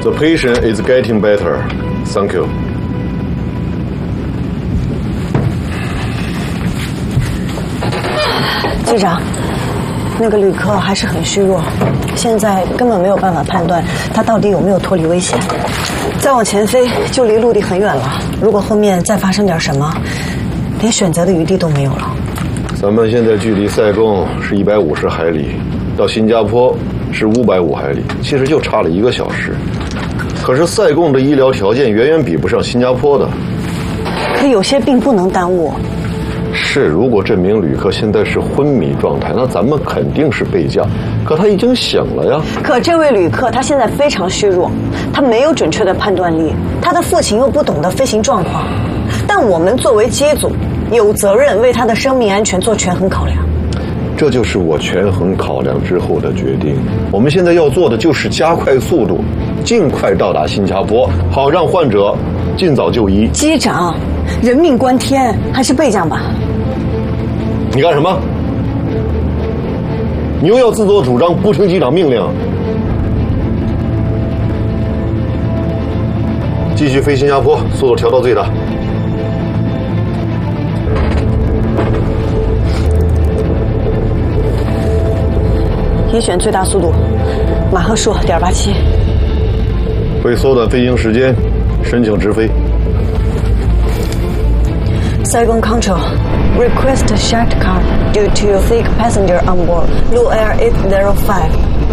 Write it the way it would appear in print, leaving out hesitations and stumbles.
The patient is getting better. Thank you. 机长，那个旅客还是很虚弱，现在根本没有办法判断他到底有没有脱离危险。再往前飞就离陆地很远了，如果后面再发生点什么，连选择的余地都没有了。 咱们现在距离塞贡是150海里，到新加坡是550海里，其实就差了1个小时。可是塞贡的医疗条件远远比不上新加坡的。 可有些病不能耽误。 是，如果这名旅客现在是昏迷状态，那咱们肯定是备降。可他已经醒了呀。 可这位旅客他现在非常虚弱，他没有准确的判断力，他的父亲又不懂得飞行状况。但我们作为机组，有责任为他的生命安全做权衡考量。 这就是我权衡考量之后的决定。我们现在要做的就是加快速度，尽快到达新加坡，好让患者尽早就医。 机长，人命关天，还是备降吧。 你干什么？你又要自作主张不听机长命令？继续飞新加坡，速度调到最大。 也选最大速度，马赫数.87。 为缩短飞行时间，申请直飞。 Saigon Control, request a shut car due to sick passenger on board. Blue Air 805.